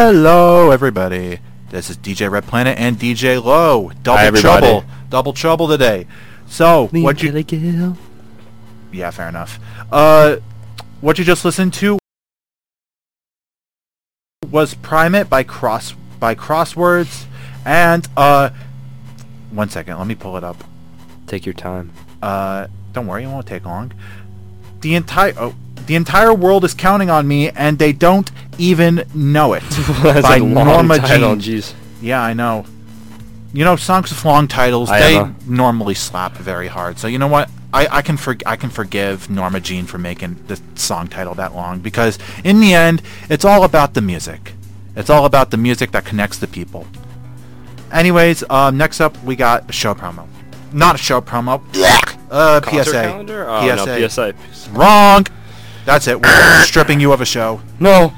Hello, everybody. This is DJ Red Planet and DJ Low. Double trouble today. So, what you? Yeah, fair enough. What you just listened to was Primate by Crosswords, and 1 second, let me pull it up. Take your time. Don't worry, it won't take long. The entire world is counting on me, and they don't even know it. That's by a long Norma title, Jean. jeez. Yeah, I know. You know, songs with long titles, they normally slap very hard. So you know what? I can forgive Norma Jean for making the song title that long, because in the end, it's all about the music. It's all about the music that connects the people. Anyways, next up we got a show promo. Not a show promo. Concert PSA. calendar? Oh, PSA. no, PSA. Wrong. That's it. We're stripping you of a show. No.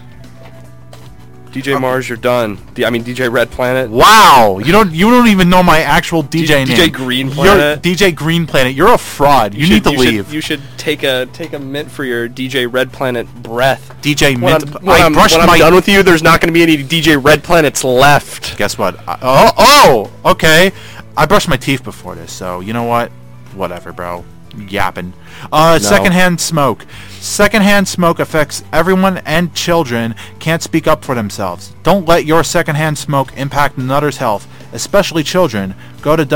DJ Mars, you're done. DJ Red Planet. Wow. You don't even know my actual DJ name. DJ Green Planet. You're DJ Green Planet. You're a fraud. You need to leave. You should take a mint for your DJ Red Planet breath. DJ Mint. Mint. When I'm done with you, there's not going to be any DJ Red Planets left. Guess what? Okay. I brushed my teeth before this, so you know what? Whatever, bro. Yapping. No. Secondhand smoke. Secondhand smoke affects everyone, and children can't speak up for themselves. Don't let your secondhand smoke impact another's health, especially children. Go to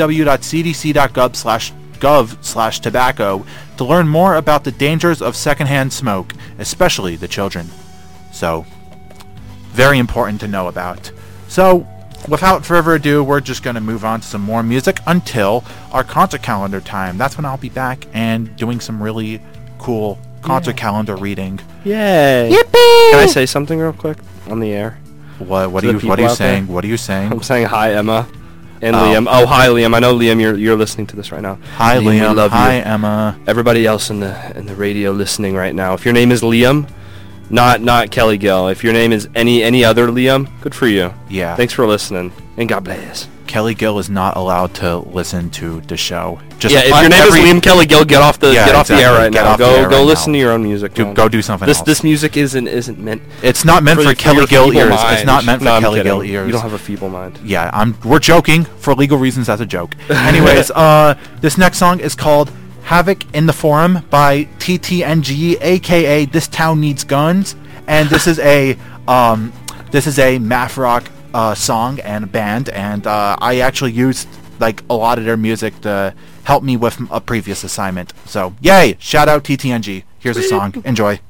www.cdc.gov/tobacco to learn more about the dangers of secondhand smoke, especially the children. So, very important to know about. So, without further ado, we're just going to move on to some more music until our concert calendar time. That's when I'll be back and doing some really cool concert calendar reading. Yay! Yippee! Can I say something real quick on the air? What are you saying? What are you saying? I'm saying hi, Emma. And Liam. Oh, hi, Liam. I know, Liam, you're listening to this right now. Hi, Liam. We love Hi, you. Emma. Everybody else in the radio listening right now. If your name is Liam, not Kelly Gill. If your name is any other Liam, good for you. Yeah. Thanks for listening, and God bless. Kelly Gill is not allowed to listen to the show. If your name is Liam Kelly Gill, get off the air right now. Go listen to your own music. Go do something else. This music isn't meant. It's not meant for Kelly Gill ears. It's not meant for Kelly Gill ears. You don't have a feeble mind. Yeah, we're joking for legal reasons. That's a joke. Anyways, this next song is called Havoc in the Forum by TTNG, aka This Town Needs Guns, and this is a math rock song and band, and I actually used like a lot of their music to help me with a previous assignment. So yay! Shout out TTNG. Here's a song. Enjoy.